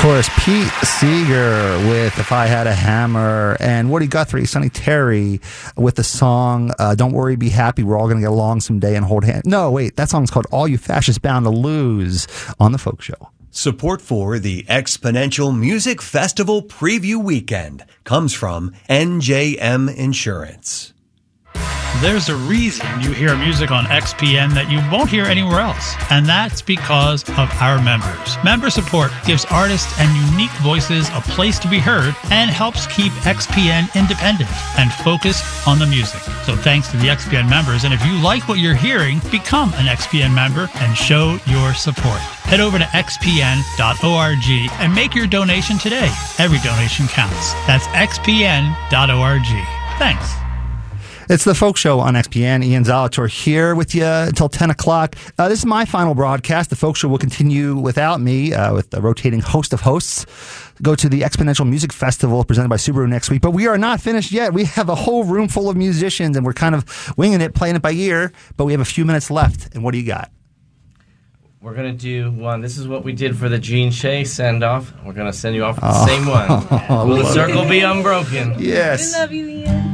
course, Pete Seeger with If I Had a Hammer, and Woody Guthrie, Sonny Terry with the song Don't Worry, Be Happy, We're All Going to Get Along Someday and Hold Hands. No, wait, that song's called All You Fascists Bound to Lose on The Folk Show. Support for the Exponential Music Festival Preview Weekend comes from NJM Insurance. There's a reason you hear music on XPN that you won't hear anywhere else, and that's because of our members. Member support gives artists and unique voices a place to be heard and helps keep XPN independent and focused on the music. So thanks to the XPN members, and if you like what you're hearing, become an XPN member and show your support. Head over to xpn.org and make your donation today. Every donation counts. That's xpn.org. Thanks. It's The Folk Show on XPN. Ian Zalator here with you until 10 o'clock. This is my final broadcast. The Folk Show will continue without me, with the rotating host of hosts. Go to the Exponential Music Festival presented by Subaru next week. But we are not finished yet. We have a whole room full of musicians, and we're kind of winging it, playing it by ear. But we have a few minutes left. And what do you got? We're going to do one. This is what we did for the Gene Shea send-off. We're going to send you off with the same one. Will the circle be unbroken? Yes. We love you, Ian.